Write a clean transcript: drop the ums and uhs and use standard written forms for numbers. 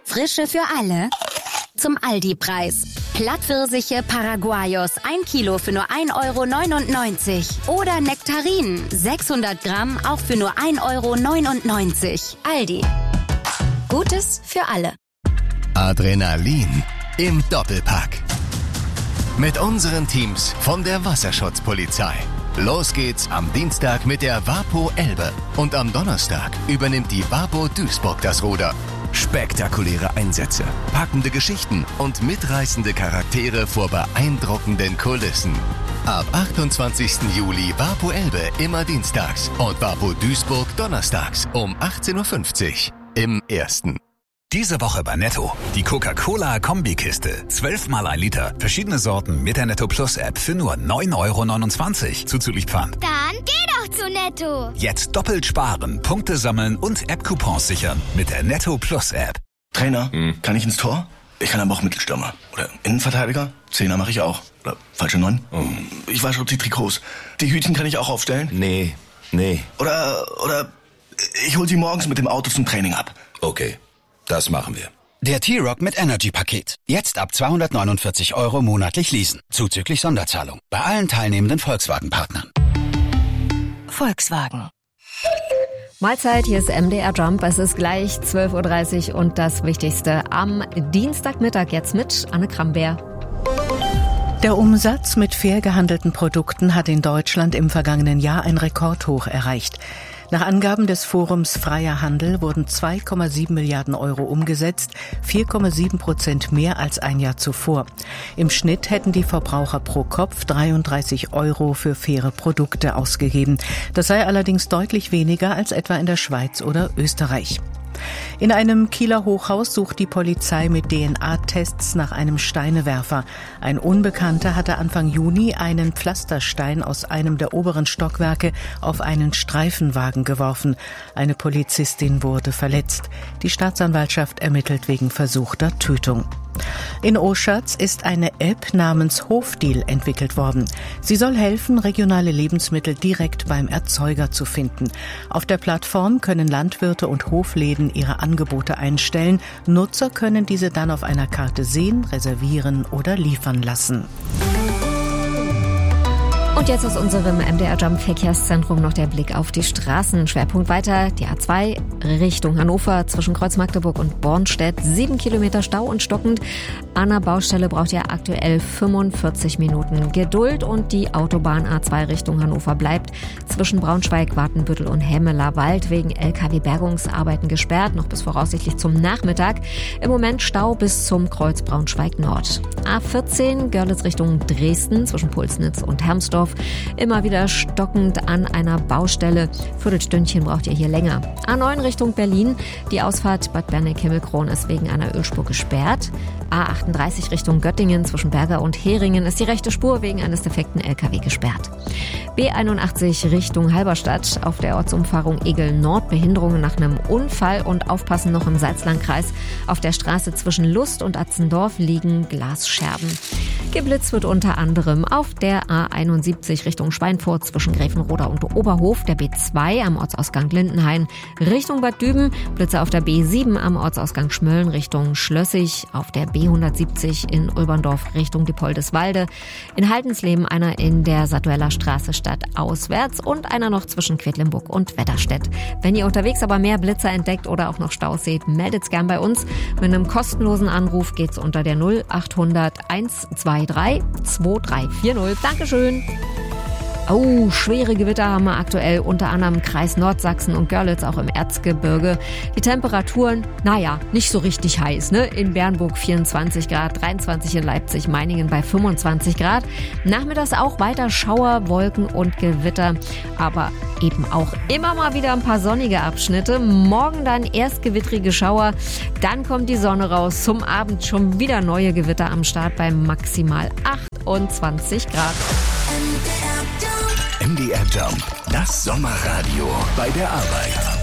Frische für alle zum Aldi-Preis. Plattpfirsiche Paraguayos 1 Kilo für nur 1,99 € oder Nektarinen 600 Gramm auch für nur 1,99 €. Aldi. Gutes für alle. Adrenalin im Doppelpack. Mit unseren Teams von der Wasserschutzpolizei. Los geht's am Dienstag mit der Wapo Elbe. Und am Donnerstag übernimmt die Wapo Duisburg das Ruder. Spektakuläre Einsätze, packende Geschichten und mitreißende Charaktere vor beeindruckenden Kulissen. Ab 28. Juli Wapo Elbe immer dienstags und Wapo Duisburg donnerstags um 18:50 Uhr im Ersten. Diese Woche bei Netto. Die Coca-Cola-Kombikiste. 12 mal 1 Liter. Verschiedene Sorten mit der Netto Plus App für nur 9,29 € zuzüglich Pfand. Dann geh doch zu Netto. Jetzt doppelt sparen, Punkte sammeln und App-Coupons sichern mit der Netto Plus App. Trainer, kann ich ins Tor? Ich kann aber auch Mittelstürmer. Oder Innenverteidiger? Zehner mache ich auch. Oder falsche 9? Ich wasche die Trikots. Die Hütchen kann ich auch aufstellen? Nee. Oder ich hol sie morgens mit dem Auto zum Training ab. Okay. Das machen wir. Der T-Rock mit Energy-Paket. Jetzt ab 249 € monatlich leasen. Zuzüglich Sonderzahlung. Bei allen teilnehmenden Volkswagen-Partnern. Volkswagen. Mahlzeit, hier ist MDR Jump. Es ist gleich 12:30 Uhr und das Wichtigste am Dienstagmittag jetzt mit Anne Krambeer. Der Umsatz mit fair gehandelten Produkten hat in Deutschland im vergangenen Jahr ein Rekordhoch erreicht. Nach Angaben des Forums Freier Handel wurden 2,7 Milliarden € umgesetzt, 4,7% mehr als ein Jahr zuvor. Im Schnitt hätten die Verbraucher pro Kopf 33 € für faire Produkte ausgegeben. Das sei allerdings deutlich weniger als etwa in der Schweiz oder Österreich. In einem Kieler Hochhaus sucht die Polizei mit DNA-Tests nach einem Steinewerfer. Ein Unbekannter hatte Anfang Juni einen Pflasterstein aus einem der oberen Stockwerke auf einen Streifenwagen geworfen. Eine Polizistin wurde verletzt. Die Staatsanwaltschaft ermittelt wegen versuchter Tötung. In Oschatz ist eine App namens Hofdeal entwickelt worden. Sie soll helfen, regionale Lebensmittel direkt beim Erzeuger zu finden. Auf der Plattform können Landwirte und Hofläden ihre Angebote einstellen. Nutzer können diese dann auf einer Karte sehen, reservieren oder liefern lassen. Und jetzt aus unserem MDR Jump Verkehrszentrum noch der Blick auf die Straßen. Schwerpunkt weiter die A2 Richtung Hannover zwischen Kreuz Magdeburg und Bornstedt. 7 Kilometer Stau und stockend. An der Baustelle braucht ihr aktuell 45 Minuten Geduld und die Autobahn A2 Richtung Hannover bleibt zwischen Braunschweig, Watenbüttel und Hemmeler-Wald wegen LKW-Bergungsarbeiten gesperrt, noch bis voraussichtlich zum Nachmittag. Im Moment Stau bis zum Kreuz Braunschweig Nord. A14 Görlitz Richtung Dresden zwischen Pulsnitz und Hermsdorf. Immer wieder stockend an einer Baustelle. Viertelstündchen braucht ihr hier länger. A9 Richtung Berlin. Die Ausfahrt Bad Berneck-Himmelkron ist wegen einer Ölspur gesperrt. A38 Richtung Göttingen zwischen Berger und Heringen ist die rechte Spur wegen eines defekten LKW gesperrt. B81 Richtung Halberstadt auf der Ortsumfahrung Egel-Nord. Behinderungen nach einem Unfall und aufpassen noch im Salzlandkreis. Auf der Straße zwischen Lust und Atzendorf liegen Glasscherben. Geblitzt wird unter anderem auf der A71 Richtung Schweinfurt zwischen Gräfenroda und Oberhof, der B2 am Ortsausgang Lindenhain Richtung Bad Düben, Blitze auf der B7 am Ortsausgang Schmölln Richtung Schlössig, auf der B170 in Ulberndorf Richtung Diepoldeswalde, in Haldensleben einer in der Sadueller Straße stadtauswärts und einer noch zwischen Quedlinburg und Wetterstedt. Wenn ihr unterwegs aber mehr Blitzer entdeckt oder auch noch Staus seht, meldet's gern bei uns. Mit einem kostenlosen Anruf geht's unter der 0800 123 2340. Dankeschön. Oh, schwere Gewitter haben wir aktuell, unter anderem im Kreis Nordsachsen und Görlitz, auch im Erzgebirge. Die Temperaturen, nicht so richtig heiß, ne? In Bernburg 24 Grad, 23 in Leipzig, Meiningen bei 25 Grad. Nachmittags auch weiter Schauer, Wolken und Gewitter, aber eben auch immer mal wieder ein paar sonnige Abschnitte. Morgen dann erst gewittrige Schauer, dann kommt die Sonne raus. Zum Abend schon wieder neue Gewitter am Start bei maximal 28 Grad. MDR Jump, das Sommerradio bei der Arbeit.